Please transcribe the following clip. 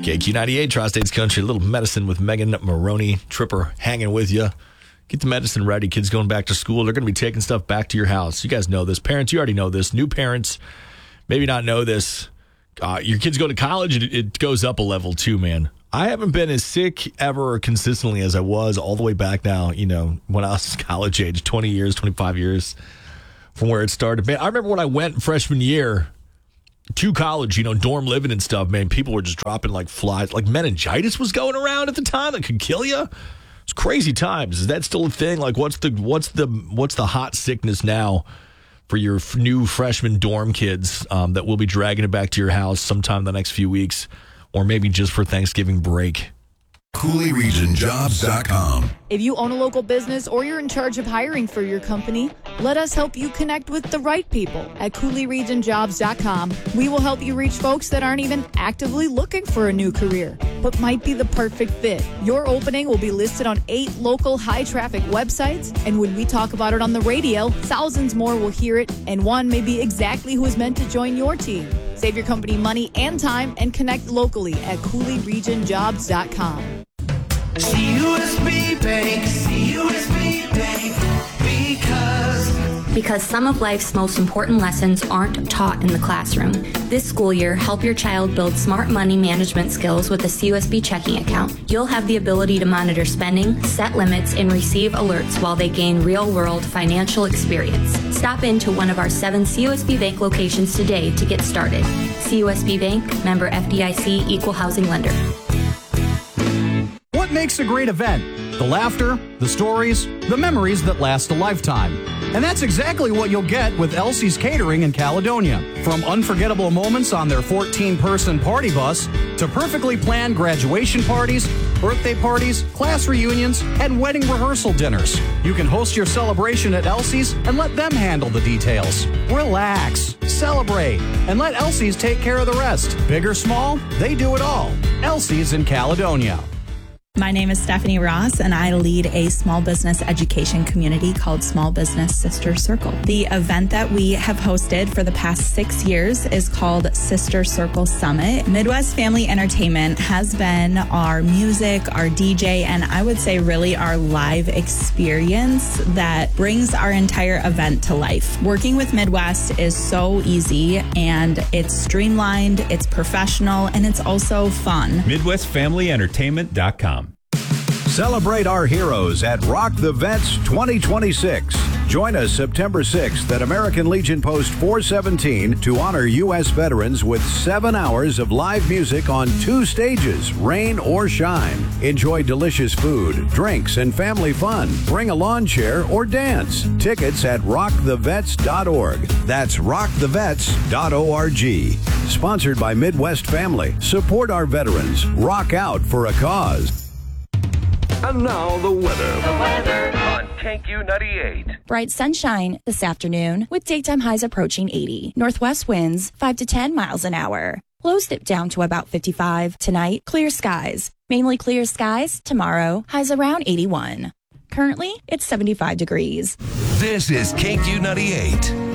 KQ98, Tri-States Country, a little medicine with Megan Maroney. Tripper hanging with you. Get the medicine ready. Kids going back to school. They're going to be taking stuff back to your house. You guys know this. Parents, you already know this. New parents, maybe not know this. Your kids go to college, it goes up a level too, man. I haven't been as sick ever consistently as I was all the way back now, when I was college age, 20 years, 25 years from where it started. Man, I remember when I went freshman year to college, dorm living and stuff, man, people were just dropping like flies. Like meningitis was going around at the time that could kill you. It's crazy times. Is that still a thing? Like what's the hot sickness now for your new freshman dorm kids that will be dragging it back to your house sometime the next few weeks, or maybe just for Thanksgiving break? CooleyRegionJobs.com. If you own a local business or you're in charge of hiring for your company, let us help you connect with the right people at CooleyRegionJobs.com. We will help you reach folks that aren't even actively looking for a new career, but might be the perfect fit. Your opening will be listed on 8 local high-traffic websites, and when we talk about it on the radio, thousands more will hear it, and one may be exactly who is meant to join your team. Save your company money and time and connect locally at CooleyRegionJobs.com. CUSB Bank, because some of life's most important lessons aren't taught in the classroom. This school year, help your child build smart money management skills with a CUSB checking account. You'll have the ability to monitor spending, set limits, and receive alerts while they gain real-world financial experience. Stop into one of our 7 CUSB Bank locations today to get started. CUSB Bank, member FDIC, equal housing lender. What makes a great event? The laughter, the stories, the memories that last a lifetime. And that's exactly what you'll get with Elsie's Catering in Caledonia. From unforgettable moments on their 14-person party bus to perfectly planned graduation parties, birthday parties, class reunions, and wedding rehearsal dinners. You can host your celebration at Elsie's and let them handle the details. Relax, celebrate, and let Elsie's take care of the rest. Big or small, they do it all. Elsie's in Caledonia. My name is Stephanie Ross, and I lead a small business education community called Small Business Sister Circle. The event that we have hosted for the past 6 years is called Sister Circle Summit. Midwest Family Entertainment has been our music, our DJ, and I would say really our live experience that brings our entire event to life. Working with Midwest is so easy, and it's streamlined, it's professional, and it's also fun. MidwestFamilyEntertainment.com. Celebrate our heroes at Rock the Vets 2026. Join us September 6th at American Legion Post 417 to honor U.S. veterans with 7 hours of live music on 2 stages, rain or shine. Enjoy delicious food, drinks, and family fun. Bring a lawn chair or dance. Tickets at rockthevets.org. That's rockthevets.org. Sponsored by Midwest Family. Support our veterans. Rock out for a cause. And now the weather. On KQ98. Bright sunshine this afternoon with daytime highs approaching 80. Northwest winds 5 to 10 miles an hour. Lows dip down to about 55. Tonight, clear skies. Mainly clear skies. Tomorrow, highs around 81. Currently, it's 75 degrees. This is KQ98.